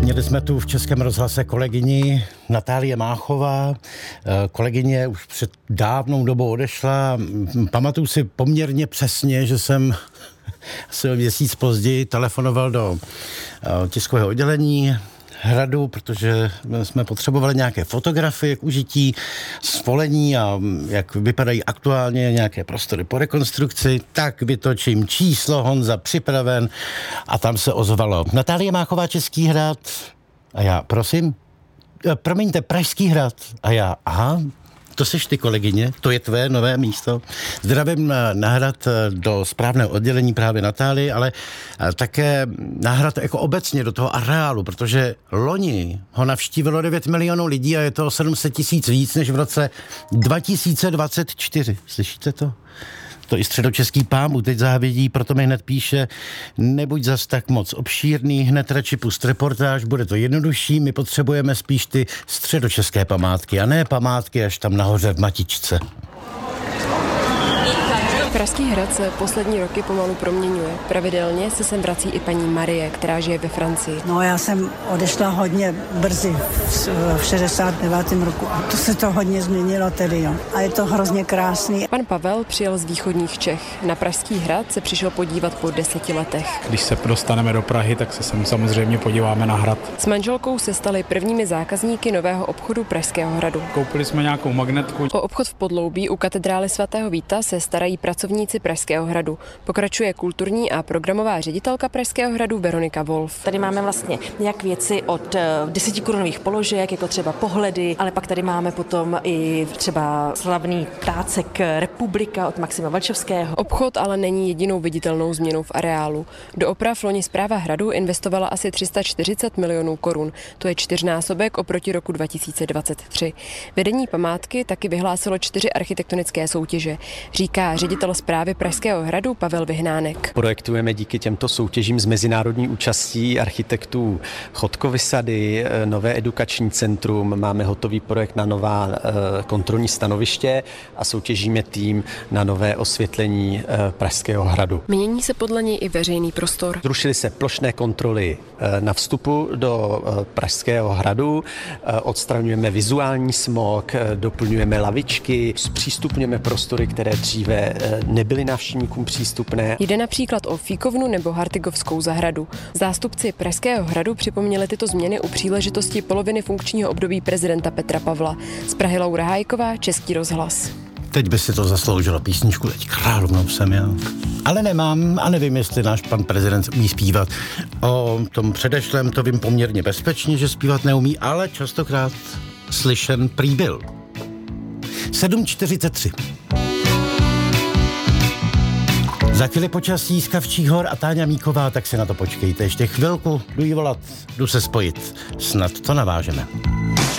Měli jsme tu v Českém rozhlase kolegyni Natálie Máchová. Kolegyně už před dávnou dobou odešla. Pamatuju si poměrně přesně, že jsem asi měsíc později telefonoval do tiskového oddělení Hradu, protože jsme potřebovali nějaké fotografie k užití, svolení a jak vypadají aktuálně nějaké prostory po rekonstrukci, tak vytočím číslo, Honza připraven, a tam se ozvalo: Natálie Máchová, Český Hrad. A já, prosím? Promiňte, Pražský Hrad. A já, aha, to seš ty, kolegyně, to je tvé nové místo. Zdravím na Hrad do správného oddělení právě Natálii, ale také na Hrad jako obecně do toho areálu, protože loni ho navštívilo 9 milionů lidí a je to 700 000 víc než v roce 2024. Slyšíte to? To i středočeský Pámu teď závidí, proto mi hned píše: nebuď zas tak moc obšírný, hned radši pust reportáž, bude to jednodušší, my potřebujeme spíš ty středočeské památky a ne památky až tam nahoře v Matičce. Pražský Hrad se poslední roky pomalu proměňuje. Pravidelně se sem vrací i paní Marie, která žije ve Francii. No, já jsem odešla hodně brzy, v 69. roku, a to se to hodně změnilo tedy, jo. A je to hrozně krásný. Pan Pavel přijel z východních Čech. Na Pražský Hrad se přišel podívat po 10 letech. Když se dostaneme do Prahy, tak se sem samozřejmě podíváme na hrad. S manželkou se stali prvními zákazníky nového obchodu Pražského Hradu. Koupili jsme nějakou magnetku. O obchod v Podloubí u katedrály svatého Víta se starají pracovníci Pražského Hradu. Pokračuje kulturní a programová ředitelka Pražského Hradu Veronika Wolf. Tady máme vlastně jak věci od 10 korunových položek, jako třeba pohledy, ale pak tady máme potom i třeba slavný ptácek Republika od Maxima Valčovského. Obchod ale není jedinou viditelnou změnou v areálu. Do oprav loni správa Hradu investovala asi 340 milionů korun. To je 4násobek oproti roku 2023. Vedení památky taky vyhlásilo 4 architektonické soutěže, říká ředitel správy Pražského Hradu Pavel Vyhnánek. Projektujeme díky těmto soutěžím z mezinárodní účastí architektů Chodkovy sady, nové edukační centrum, máme hotový projekt na nová kontrolní stanoviště a soutěžíme tým na nové osvětlení Pražského Hradu. Mění se podle něj i veřejný prostor. Zrušily se plošné kontroly na vstupu do Pražského Hradu, odstraňujeme vizuální smog, doplňujeme lavičky, zpřístupňujeme prostory, které dříve nebyly návštěvníkům přístupné. Jde například o Fíkovnu nebo Hartygovskou zahradu. Zástupci Pražského Hradu připomněli tyto změny u příležitosti poloviny funkčního období prezidenta Petra Pavla. Z Prahy Laura Hájková, Český rozhlas. Teď by si to zasloužilo písničku, teď královnou jsem, já. Ale nemám a nevím, jestli náš pan prezident umí zpívat. O tom předešlém to vím poměrně bezpečně, že zpívat neumí, ale častokrát slyšen prý byl. 7:43. Za chvíli počasí z Kavčích hor a Táňa Míková, tak si na to počkejte ještě chvilku, jdu jí volat, jdu se spojit, snad to navážeme.